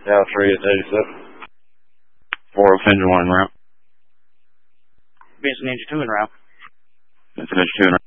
Yeah, 3 is 87. 4 engine 1 route. Benson Ninja 2 en route. Benson Ninja 2 en route.